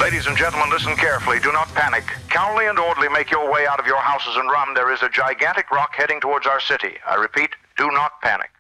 Ladies and gentlemen, listen carefully. Do not panic. Calmly and orderly make your way out of your houses and run. There is a gigantic rock heading towards our city. I repeat, do not panic.